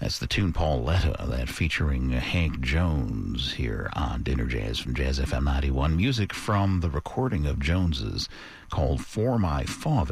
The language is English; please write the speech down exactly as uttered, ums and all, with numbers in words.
That's the tune Pauletta, that featuring Hank Jones here on Dinner Jazz from Jazz F M ninety-one. Music from the recording of Jones's called For My Father.